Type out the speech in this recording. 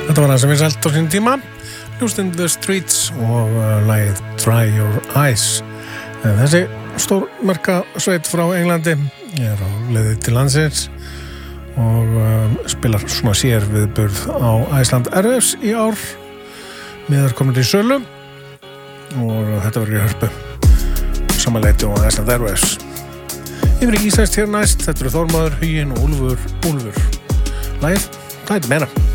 Þetta var það sem við selt á sín tíma, Lost in the Streets og lagið Dry Your Eyes. Þessi stórmerka sveit frá Englandi á leiði til landsins og spilar svona sér viðburð á Iceland Airwaves í ár. Miðar komin til sölu og þetta verður í Hörpu. Samanleiti á Iceland Airwaves. Yfir í Íslands hér næst, þetta eru Þormóður, Huginn og Úlfur. Lagið, það er meira.